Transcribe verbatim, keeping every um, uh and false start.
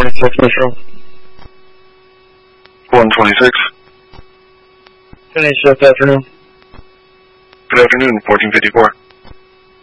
twenty-six, Mitchell. one twenty-six. ten eight shift afternoon. Good afternoon, fourteen fifty-four.